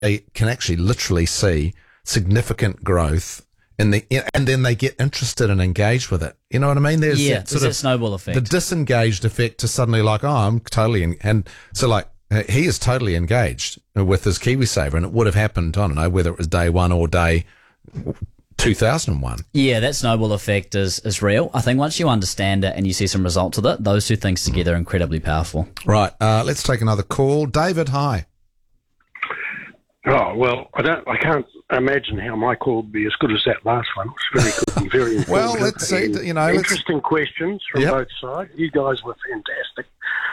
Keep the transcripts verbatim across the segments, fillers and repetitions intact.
they can actually literally see significant growth in the, and then they get interested and engaged with it. You know what I mean? There's yeah, that sort there's of that snowball effect. the disengaged effect to suddenly like, oh, I'm totally in, and so like uh, he is totally engaged with his KiwiSaver, and it would have happened, I don't know, whether it was day one or day two thousand one. Yeah, that snowball effect is, is real. I think once you understand it and you see some results with it, those two things together are incredibly powerful. Right. Uh, let's take another call. David, hi. Oh, well, I don't, I can't imagine how my call would be as good as that last one. It was very good and very informative. Well, let's see, you know, interesting let's... questions from Yep. both sides. You guys were fantastic.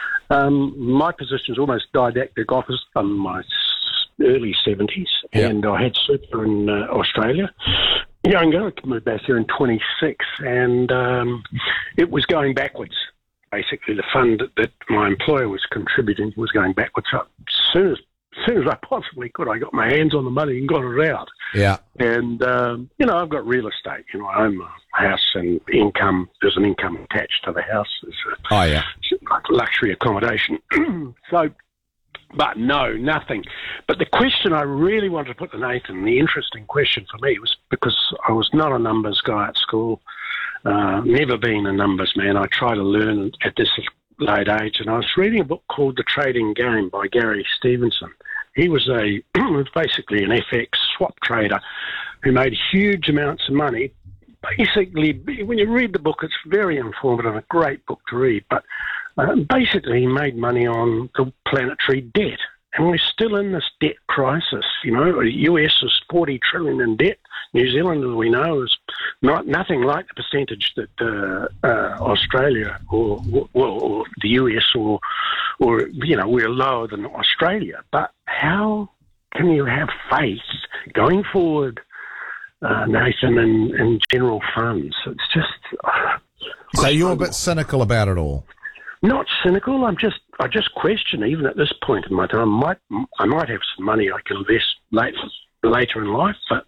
Um, my position is almost didactic office in my s- early seventies, Yep. and I had super in uh, Australia. Younger, I moved back here in twenty-six, and um, it was going backwards. Basically, the fund that, that my employer was contributing was going backwards. So as soon as As soon as I possibly could, I got my hands on the money and got it out. Yeah. And, um, you know, I've got real estate. You know, I own a house and income, there's an income attached to the house. There's a, Oh, yeah. like luxury accommodation. So, but no, nothing. But the question I really wanted to put to Nathan, the interesting question for me, was because I was not a numbers guy at school, uh, never been a numbers man. I try to learn at this late age, and I was reading a book called The Trading Game by Gary Stevenson. He was a basically an F X swap trader who made huge amounts of money. Basically, when you read the book, it's very informative, a great book to read, but uh, basically he made money on the planetary debt. And we're still in this debt crisis. You know, the U S is forty trillion dollars in debt. New Zealand, as we know, is not nothing like the percentage that uh, uh, Australia or, well, or the U S or, or, you know, we're lower than Australia. But how can you have faith going forward, uh, Nathan, in, in general funds? It's just... Uh, So you're a bit cynical about it all. Not cynical. I'm just, I just question, even at this point in my time, I might, I might have some money I can invest later, later in life, but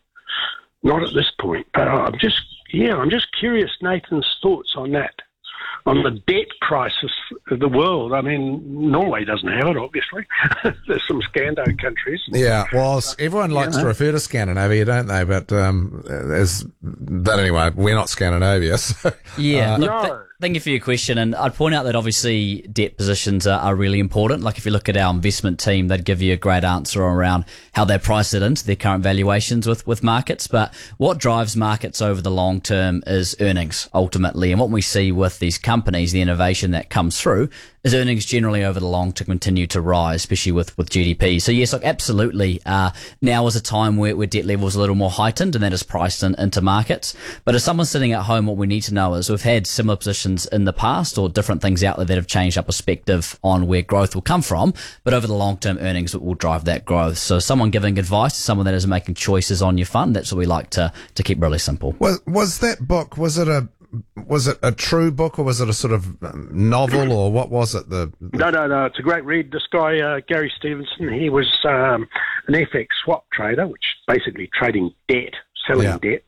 not at this point. But I'm just, yeah, I'm just curious, Nathan's thoughts on that, on the debt crisis of the world. I mean, Norway doesn't have it, obviously. There's some Scando countries. Yeah, well, s- everyone likes Yeah. to refer to Scandinavia, don't they? But um, as but anyway, we're not Scandinavia. So, Yeah, uh, look, No. th- thank you for your question. And I'd point out that obviously debt positions are, are really important. Like if you look at our investment team, they'd give you a great answer around how they price it into their current valuations with, with markets. But what drives markets over the long term is earnings, ultimately. And what we see with these companies, the innovation that comes through, is earnings generally over the long to continue to rise, especially with, with G D P. So yes, look, absolutely. Uh, now is a time where, where debt levels are a little more heightened, and that is priced in, into markets. But as someone sitting at home, what we need to know is we've had similar positions in the past or different things out there that have changed our perspective on where growth will come from. But over the long term, earnings will drive that growth. So someone giving advice to someone that is making choices on your fund, that's what we like to, to keep really simple. was was that book? Was it a was it a true book, or was it a sort of um, novel, or what was it? The, the No, no, no. It's a great read. This guy, uh, Gary Stevenson, he was um, an F X swap trader, which basically trading debt, selling Yeah. debt.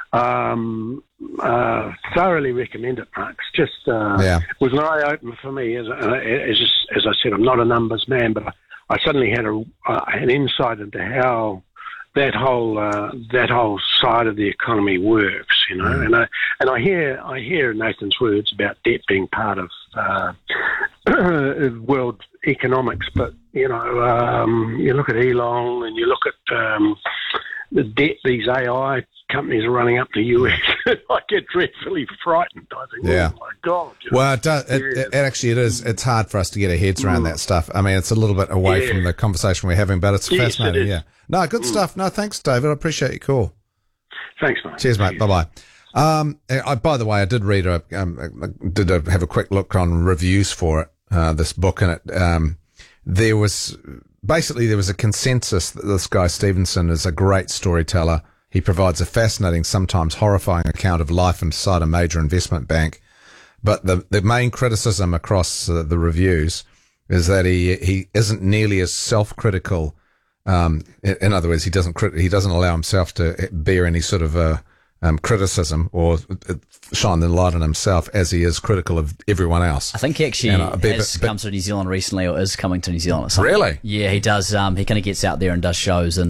Um, uh, thoroughly recommend it, Mark. It's just uh, Yeah. it was an eye opener for me. As, uh, as as I said, I'm not a numbers man, but I, I suddenly had a uh, an insight into how that whole uh, that whole side of the economy works, you know. Mm. And I and I hear I hear Nathan's words about debt being part of uh, world economics, but you know, um, you look at Elon and you look at um, the debt these A I companies are running up the U S. I get dreadfully frightened. I think, Yeah. oh my God. you know. well, it, does, it, Yeah. it actually it is. It's hard for us to get our heads around that stuff. I mean, it's a little bit away Yeah. from the conversation we're having, but it's Yes, it fascinating. is. Yeah. No, good stuff. No, thanks, David. I appreciate your call. Thanks, mate. Cheers, mate. Bye bye. Um, I, by the way, I did read a, um, I did a, have a quick look on reviews for it, uh, this book, and it, um, there was basically there was a consensus that this guy Stevenson is a great storyteller. He provides a fascinating, sometimes horrifying account of life inside a major investment bank. But the the main criticism across uh, the reviews is that he he isn't nearly as self-critical. Um, in, in other words, he doesn't crit- he doesn't allow himself to bear any sort of uh, um, criticism or uh, shine the light on himself as he is critical of everyone else. I think he actually And, uh, but- has but- come to New Zealand recently, or is coming to New Zealand. Or something. Really? Yeah, he does. Um, he kind of gets out there and does shows, and